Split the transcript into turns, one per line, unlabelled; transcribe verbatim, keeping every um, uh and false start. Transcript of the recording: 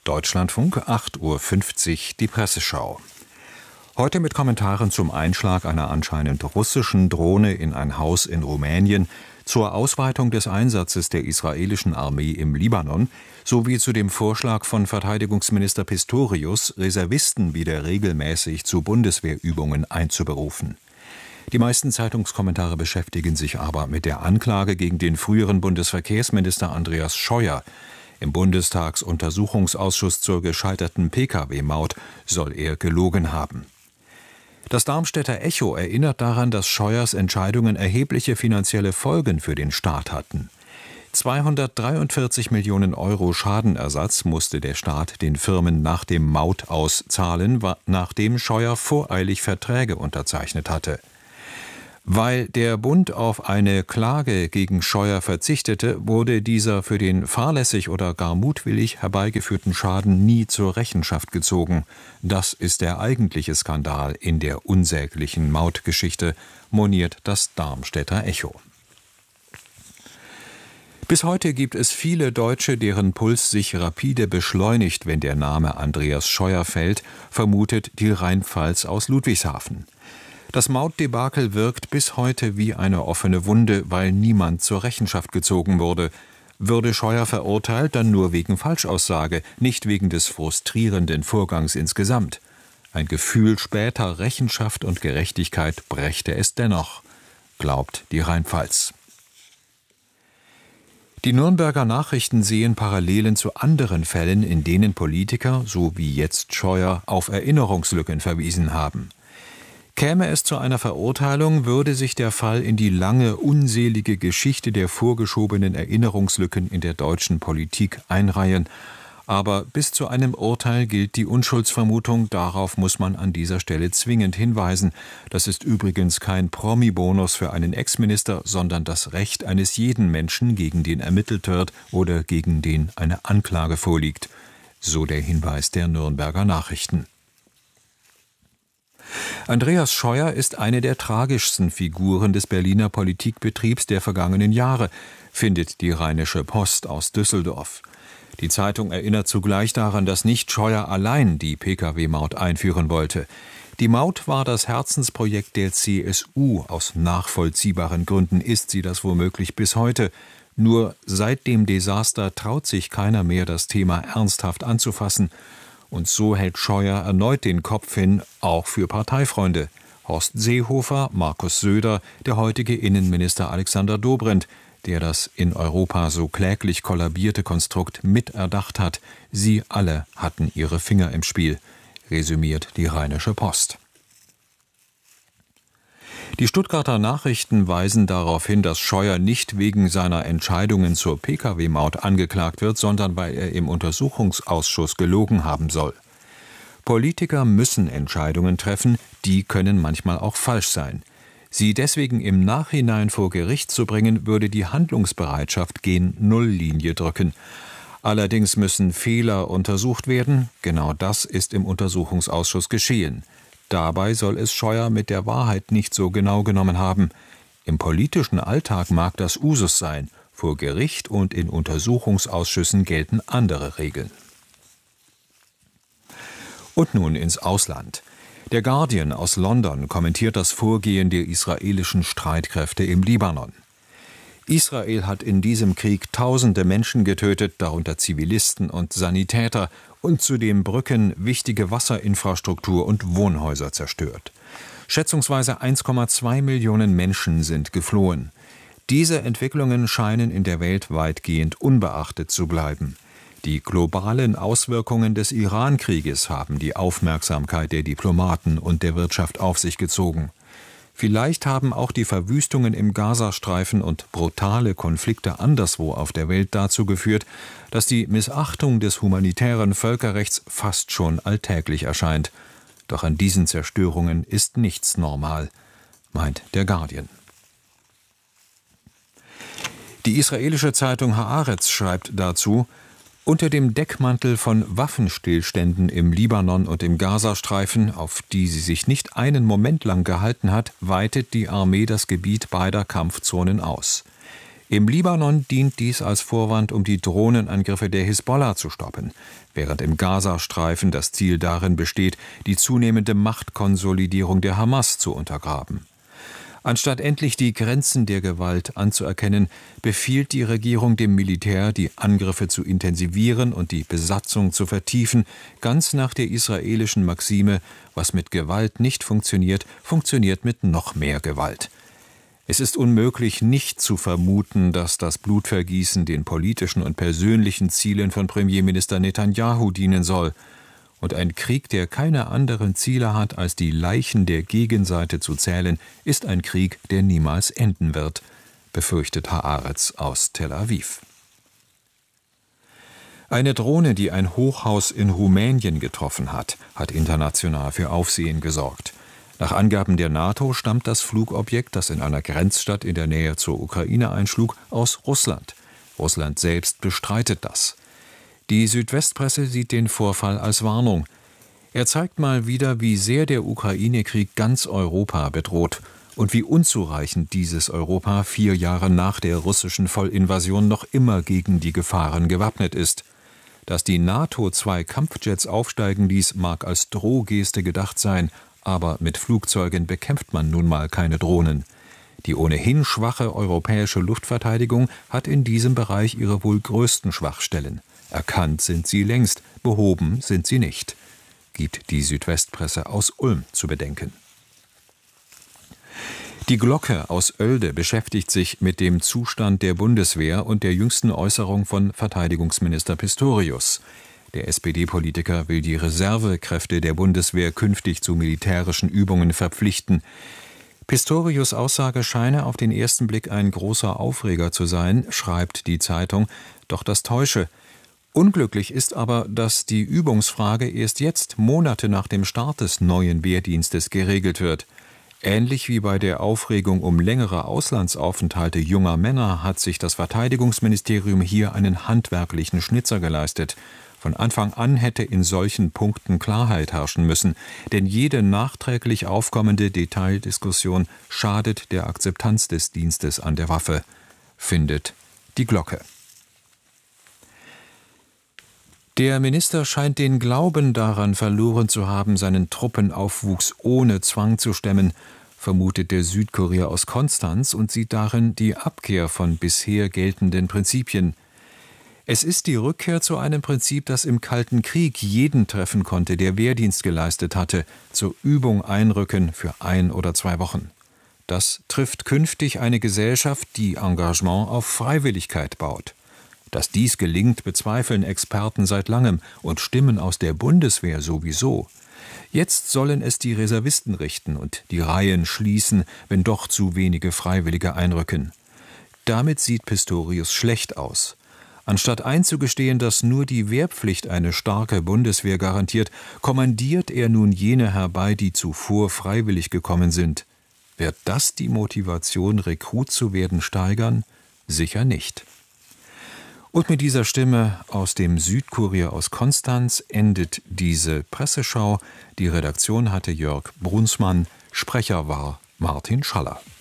Deutschlandfunk, acht Uhr fünfzig, die Presseschau. Heute mit Kommentaren zum Einschlag einer anscheinend russischen Drohne in ein Haus in Rumänien, zur Ausweitung des Einsatzes der israelischen Armee im Libanon sowie zu dem Vorschlag von Verteidigungsminister Pistorius, Reservisten wieder regelmäßig zu Bundeswehrübungen einzuberufen. Die meisten Zeitungskommentare beschäftigen sich aber mit der Anklage gegen den früheren Bundesverkehrsminister Andreas Scheuer. Im Bundestagsuntersuchungsausschuss zur gescheiterten Pkw-Maut soll er gelogen haben. Das Darmstädter Echo erinnert daran, dass Scheuers Entscheidungen erhebliche finanzielle Folgen für den Staat hatten. zweihundertdreiundvierzig Millionen Euro Schadenersatz musste der Staat den Firmen nach dem Maut auszahlen, nachdem Scheuer voreilig Verträge unterzeichnet hatte. Weil der Bund auf eine Klage gegen Scheuer verzichtete, wurde dieser für den fahrlässig oder gar mutwillig herbeigeführten Schaden nie zur Rechenschaft gezogen. Das ist der eigentliche Skandal in der unsäglichen Mautgeschichte, moniert das Darmstädter Echo. Bis heute gibt es viele Deutsche, deren Puls sich rapide beschleunigt, wenn der Name Andreas Scheuer fällt, vermutet die Rheinpfalz aus Ludwigshafen. Das Mautdebakel wirkt bis heute wie eine offene Wunde, weil niemand zur Rechenschaft gezogen wurde. Würde Scheuer verurteilt, dann nur wegen Falschaussage, nicht wegen des frustrierenden Vorgangs insgesamt. Ein Gefühl später Rechenschaft und Gerechtigkeit brächte es dennoch, glaubt die Rheinpfalz. Die Nürnberger Nachrichten sehen Parallelen zu anderen Fällen, in denen Politiker, so wie jetzt Scheuer, auf Erinnerungslücken verwiesen haben. Käme es zu einer Verurteilung, würde sich der Fall in die lange, unselige Geschichte der vorgeschobenen Erinnerungslücken in der deutschen Politik einreihen. Aber bis zu einem Urteil gilt die Unschuldsvermutung, darauf muss man an dieser Stelle zwingend hinweisen. Das ist übrigens kein Promi-Bonus für einen Ex-Minister, sondern das Recht eines jeden Menschen, gegen den ermittelt wird oder gegen den eine Anklage vorliegt. So der Hinweis der Nürnberger Nachrichten. Andreas Scheuer ist eine der tragischsten Figuren des Berliner Politikbetriebs der vergangenen Jahre, findet die Rheinische Post aus Düsseldorf. Die Zeitung erinnert zugleich daran, dass nicht Scheuer allein die Pkw-Maut einführen wollte. Die Maut war das Herzensprojekt der C S U. Aus nachvollziehbaren Gründen ist sie das womöglich bis heute. Nur seit dem Desaster traut sich keiner mehr, das Thema ernsthaft anzufassen. Und so hält Scheuer erneut den Kopf hin, auch für Parteifreunde. Horst Seehofer, Markus Söder, der heutige Innenminister Alexander Dobrindt, der das in Europa so kläglich kollabierte Konstrukt miterdacht hat. Sie alle hatten ihre Finger im Spiel, resümiert die Rheinische Post. Die Stuttgarter Nachrichten weisen darauf hin, dass Scheuer nicht wegen seiner Entscheidungen zur Pkw-Maut angeklagt wird, sondern weil er im Untersuchungsausschuss gelogen haben soll. Politiker müssen Entscheidungen treffen, die können manchmal auch falsch sein. Sie deswegen im Nachhinein vor Gericht zu bringen, würde die Handlungsbereitschaft gen Nulllinie drücken. Allerdings müssen Fehler untersucht werden. Genau das ist im Untersuchungsausschuss geschehen. Dabei soll es Scheuer mit der Wahrheit nicht so genau genommen haben. Im politischen Alltag mag das Usus sein, vor Gericht und in Untersuchungsausschüssen gelten andere Regeln. Und nun ins Ausland. Der Guardian aus London kommentiert das Vorgehen der israelischen Streitkräfte im Libanon. Israel hat in diesem Krieg tausende Menschen getötet, darunter Zivilisten und Sanitäter, und zudem Brücken, wichtige Wasserinfrastruktur und Wohnhäuser zerstört. Schätzungsweise eins Komma zwei Millionen Menschen sind geflohen. Diese Entwicklungen scheinen in der Welt weitgehend unbeachtet zu bleiben. Die globalen Auswirkungen des Iran-Krieges haben die Aufmerksamkeit der Diplomaten und der Wirtschaft auf sich gezogen. Vielleicht haben auch die Verwüstungen im Gazastreifen und brutale Konflikte anderswo auf der Welt dazu geführt, dass die Missachtung des humanitären Völkerrechts fast schon alltäglich erscheint. Doch an diesen Zerstörungen ist nichts normal, meint der Guardian. Die israelische Zeitung Haaretz schreibt dazu: Unter dem Deckmantel von Waffenstillständen im Libanon und im Gazastreifen, auf die sie sich nicht einen Moment lang gehalten hat, weitet die Armee das Gebiet beider Kampfzonen aus. Im Libanon dient dies als Vorwand, um die Drohnenangriffe der Hisbollah zu stoppen, während im Gazastreifen das Ziel darin besteht, die zunehmende Machtkonsolidierung der Hamas zu untergraben. Anstatt endlich die Grenzen der Gewalt anzuerkennen, befiehlt die Regierung dem Militär, die Angriffe zu intensivieren und die Besatzung zu vertiefen, ganz nach der israelischen Maxime: Was mit Gewalt nicht funktioniert, funktioniert mit noch mehr Gewalt. Es ist unmöglich, nicht zu vermuten, dass das Blutvergießen den politischen und persönlichen Zielen von Premierminister Netanjahu dienen soll. Und ein Krieg, der keine anderen Ziele hat, als die Leichen der Gegenseite zu zählen, ist ein Krieg, der niemals enden wird, befürchtet Haaretz aus Tel Aviv. Eine Drohne, die ein Hochhaus in Rumänien getroffen hat, hat international für Aufsehen gesorgt. Nach Angaben der NATO stammt das Flugobjekt, das in einer Grenzstadt in der Nähe zur Ukraine einschlug, aus Russland. Russland selbst bestreitet das. Die Südwestpresse sieht den Vorfall als Warnung. Er zeigt mal wieder, wie sehr der Ukraine-Krieg ganz Europa bedroht und wie unzureichend dieses Europa vier Jahre nach der russischen Vollinvasion noch immer gegen die Gefahren gewappnet ist. Dass die NATO zwei Kampfjets aufsteigen ließ, mag als Drohgeste gedacht sein, aber mit Flugzeugen bekämpft man nun mal keine Drohnen. Die ohnehin schwache europäische Luftverteidigung hat in diesem Bereich ihre wohl größten Schwachstellen. Erkannt sind sie längst, behoben sind sie nicht, gibt die Südwestpresse aus Ulm zu bedenken. Die Glocke aus Oelde beschäftigt sich mit dem Zustand der Bundeswehr und der jüngsten Äußerung von Verteidigungsminister Pistorius. Der S P D-Politiker will die Reservekräfte der Bundeswehr künftig zu militärischen Übungen verpflichten. Pistorius' Aussage scheine auf den ersten Blick ein großer Aufreger zu sein, schreibt die Zeitung, doch das täusche. Unglücklich ist aber, dass die Übungsfrage erst jetzt, Monate nach dem Start des neuen Wehrdienstes, geregelt wird. Ähnlich wie bei der Aufregung um längere Auslandsaufenthalte junger Männer hat sich das Verteidigungsministerium hier einen handwerklichen Schnitzer geleistet. Von Anfang an hätte in solchen Punkten Klarheit herrschen müssen, denn jede nachträglich aufkommende Detaildiskussion schadet der Akzeptanz des Dienstes an der Waffe, findet die Glocke. Der Minister scheint den Glauben daran verloren zu haben, seinen Truppenaufwuchs ohne Zwang zu stemmen, vermutet der Südkurier aus Konstanz und sieht darin die Abkehr von bisher geltenden Prinzipien. Es ist die Rückkehr zu einem Prinzip, das im Kalten Krieg jeden treffen konnte, der Wehrdienst geleistet hatte, zur Übung einrücken für ein oder zwei Wochen. Das trifft künftig eine Gesellschaft, die Engagement auf Freiwilligkeit baut. Dass dies gelingt, bezweifeln Experten seit langem und Stimmen aus der Bundeswehr sowieso. Jetzt sollen es die Reservisten richten und die Reihen schließen, wenn doch zu wenige Freiwillige einrücken. Damit sieht Pistorius schlecht aus. Anstatt einzugestehen, dass nur die Wehrpflicht eine starke Bundeswehr garantiert, kommandiert er nun jene herbei, die zuvor freiwillig gekommen sind. Wird das die Motivation, Rekrut zu werden, steigern? Sicher nicht. Und mit dieser Stimme aus dem Südkurier aus Konstanz endet diese Presseschau. Die Redaktion hatte Jörg Brunsmann, Sprecher war Martin Schaller.